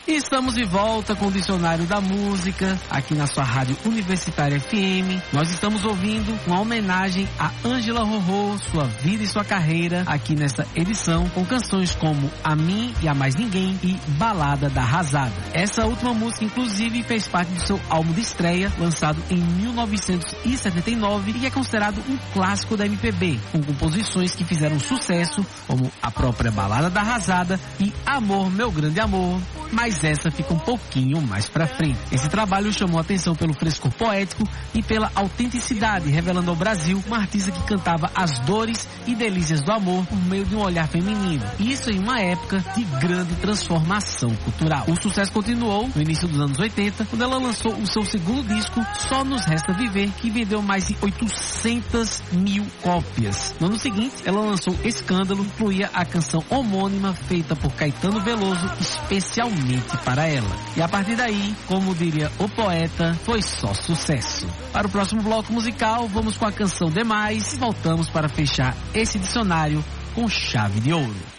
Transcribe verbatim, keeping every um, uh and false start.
E estamos de volta com o Dicionário da Música, aqui na sua rádio Universitária F M. Nós estamos ouvindo uma homenagem a Ângela Rorô, sua vida e sua carreira, aqui nesta edição, com canções como A Mim e a Mais Ninguém e Balada da Arrasada. Essa última música, inclusive, fez parte do seu álbum de estreia, lançado em mil novecentos e setenta e nove, e é considerado um clássico da M P B, com composições que fizeram sucesso, como a própria Balada da Arrasada e Amor, Meu Grande Amor, mas essa fica um pouquinho mais pra frente. Esse trabalho chamou a atenção pelo frescor poético e pela autenticidade, revelando ao Brasil uma artista que cantava as dores e delícias do amor por meio de um olhar feminino. Isso em uma época de grande transformação cultural. O sucesso continuou no início dos anos oitenta, quando ela lançou o seu segundo disco, Só Nos Resta Viver, que vendeu mais de oitocentas mil cópias. No ano seguinte, ela lançou Escândalo, que incluía a canção homônima feita por Caetano Veloso, especialmente para ela. E a partir daí, como diria o poeta, foi só sucesso. Para o próximo bloco musical, vamos com a canção Demais e voltamos para fechar esse dicionário com chave de ouro.